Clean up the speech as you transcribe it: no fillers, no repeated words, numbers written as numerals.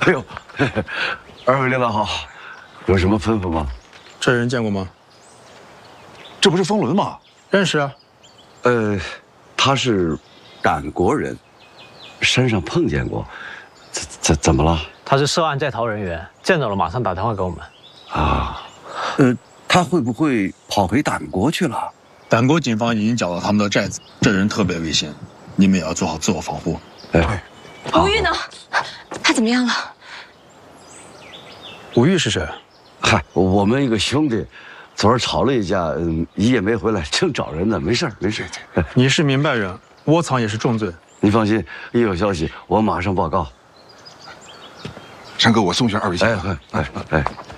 哎呦，二位领导好，有什么吩咐吗？ 这人见过吗？ 这不是风伦吗？ 认识啊。 他是赶国人，山上碰见过，怎么了？ 他是涉案在逃人员，见到了马上打电话给我们。 啊， 他会不会跑回党国去了？ 党国警方已经缴到他们的寨子，这人特别危险，你们也要做好自我防护。 哎， 吴玉呢？他怎么样了？ 吴玉是谁？ 嗨，我们一个兄弟，昨儿吵了一架，一夜没回来，正找人呢，没事没事。 你是明白人，窝藏也是重罪。 你放心，一有消息我马上报告。 山哥，我送一下二位先生。 哎。